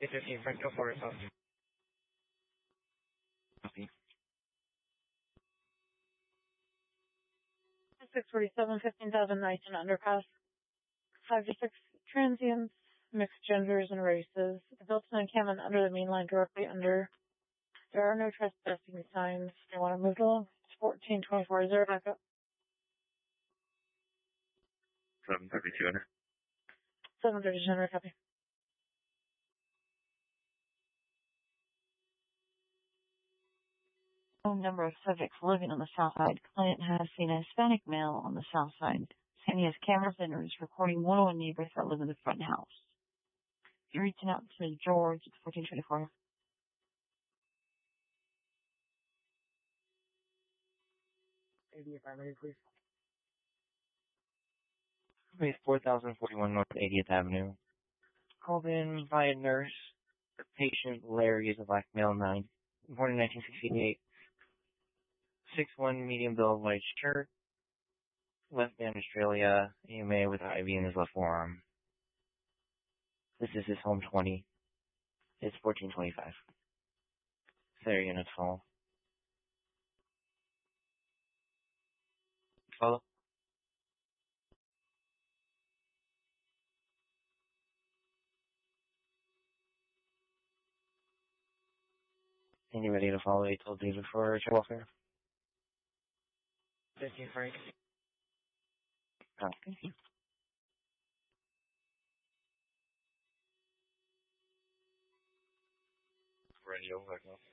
50 Frank, go for yourself. Copy. 647, 15,000 Knighton underpass. 5 to 6 transients, mixed genders and races. Built an encampment under the main line directly under. There are no trespassing signs. They want to move along. It's 1424. 0 back up. 732 under. 732 copy. Number of subjects living on the south side. Client has seen a Hispanic male on the south side. And he has cameras and is recording one-on-one neighbors that live in the front house. You're reaching out to George at 1424. 80, if I may, please. Space 4041 North 80th Avenue. Called in by a nurse. The patient, Larry, is a black male, 9. Born in 1968. 6'1", medium build, white shirt. Left band Australia, AMA with IV in his left forearm. This is his home 20. It's 1425. There, units fall. Follow. And you ready to follow 812 David for check welfare? 15 Frank. Thank you. Radio,